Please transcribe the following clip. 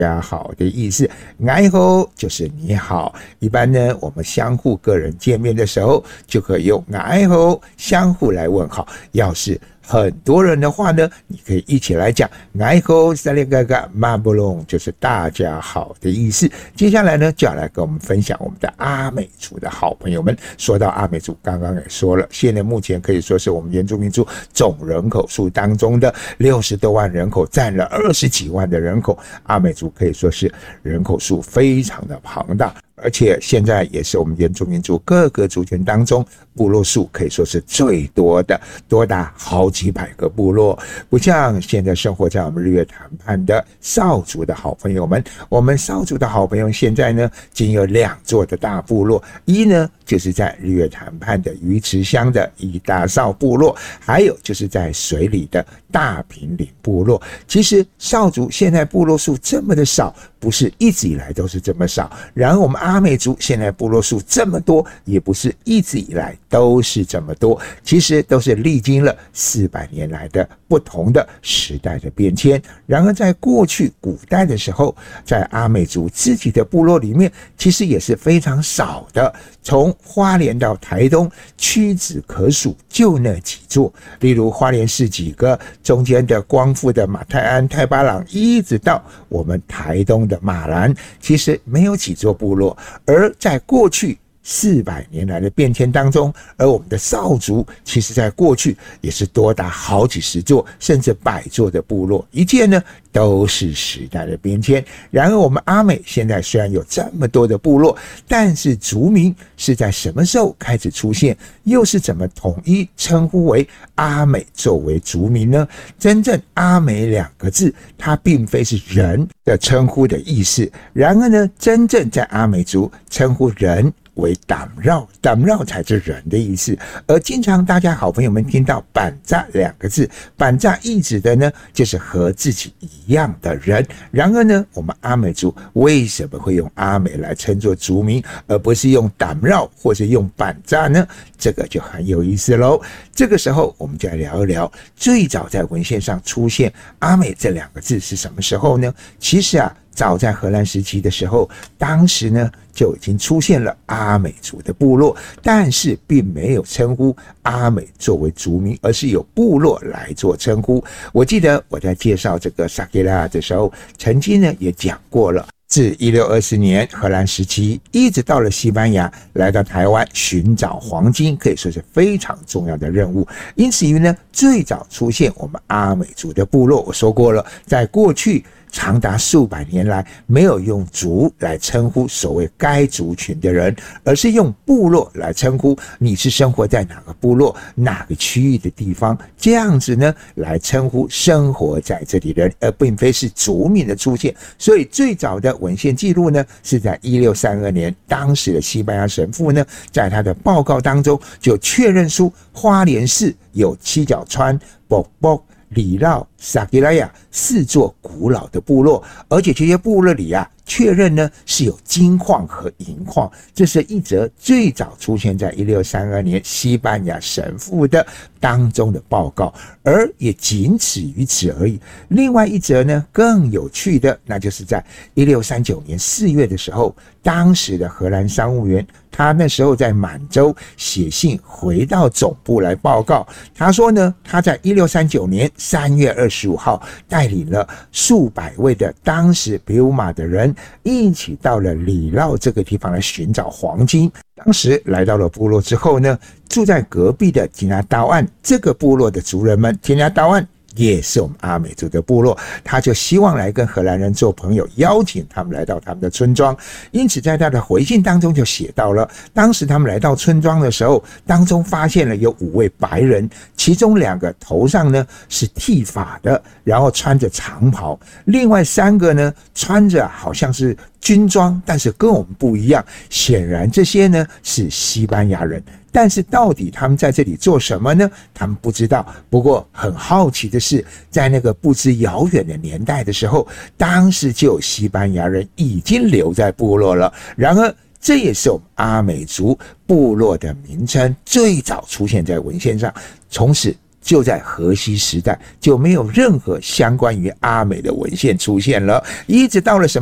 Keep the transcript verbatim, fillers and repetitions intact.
家好的意思，爱好就是你好。一般呢，我们相互个人见面的时候，就可以用爱好相互来问好。要是很多人的话呢，你可以一起来讲爱好萨利嘎嘎马布隆，就是大家好的意思。接下来呢，就要来跟我们分享我们的阿美族的好朋友们。说到阿美族，刚刚也说了，现在目前可以说是我们原住民族总人口数当中的六十多万人口，占了二十几万的人口。阿美族可以说是人口数非常的庞大，而且现在也是我们原住民族各个族群当中部落数可以说是最多的，多达好几百个部落。不像现在生活在我们日月潭畔的少族的好朋友们，我们少族的好朋友现在呢，仅有两座的大部落，一呢就是在日月潭畔的鱼池乡的伊大少部落，还有就是在水里的大平岭部落。其实少族现在部落数这么的少，不是一直以来都是这么少，然而我们阿美族现在部落数这么多，也不是一直以来都是这么多，其实都是历经了四百年来的不同的时代的变迁。然而在过去古代的时候，在阿美族自己的部落里面，其实也是非常少的，从花莲到台东屈指可数，就那几座，例如花莲市几个，中间的光复的马太安、太巴朗，一直到我们台东的马兰，其实没有几座部落。而在过去四百年来的变迁当中，而我们的少族其实在过去也是多达好几十座甚至百座的部落，一切呢都是时代的变迁。然而我们阿美现在虽然有这么多的部落，但是族名是在什么时候开始出现，又是怎么统一称呼为阿美作为族名呢？真正阿美两个字，它并非是人的称呼的意思，然而呢，真正在阿美族称呼人为đảm绕，đảm绕才是人的意思。而经常大家好朋友们听到板扎两个字，板扎意指的呢，就是和自己一样的人。然而呢，我们阿美族为什么会用阿美来称作族名，而不是用đảm绕或是用板扎呢？这个就很有意思咯。这个时候我们就来聊一聊，最早在文献上出现阿美这两个字是什么时候呢？其实啊，早在荷兰时期的时候，当时呢就已经出现了阿美族的部落，但是并没有称呼阿美作为族名，而是有部落来做称呼。我记得我在介绍这个萨吉拉的时候，曾经呢也讲过了，自一六二四年荷兰时期一直到了西班牙，来到台湾寻找黄金，可以说是非常重要的任务。因此于呢，最早出现我们阿美族的部落，我说过了，在过去长达数百年来，没有用族来称呼所谓该族群的人，而是用部落来称呼你是生活在哪个部落、哪个区域的地方，这样子呢来称呼生活在这里的人，而并非是族名的出现。所以最早的文献记录呢，是在一六三二年，当时的西班牙神父呢，在他的报告当中就确认出花莲市有七角川、卜卜、里绕、萨吉拉亚四座古老的部落，而且这些部落里啊，确认呢是有金矿和银矿。这是一则最早出现在一六三二年西班牙神父的当中的报告，而也仅此于此而已。另外一则呢更有趣的，那就是在一六三九年四月的时候，当时的荷兰商务员，他那时候在满洲写信回到总部来报告，他说呢，他在一六三九年三月二十五号带领了数百位的当时比乌马的人一起到了里绕这个地方来寻找黄金。当时来到了部落之后呢，住在隔壁的吉拿道岸这个部落的族人们，吉拿道岸也是我们阿美族的部落，他就希望来跟荷兰人做朋友，邀请他们来到他们的村庄。因此在他的回信当中就写到了，当时他们来到村庄的时候，当中发现了有五位白人，其中两个头上呢是剃发的，然后穿着长袍，另外三个呢穿着好像是军装，但是跟我们不一样，显然这些呢是西班牙人。但是到底他们在这里做什么呢？他们不知道。不过很好奇的是，在那个不知遥远的年代的时候，当时就有西班牙人已经留在部落了。然而这也是我们阿美族部落的名称最早出现在文献上，从此就在荷西时代就没有任何相关于阿美的文献出现了，一直到了什么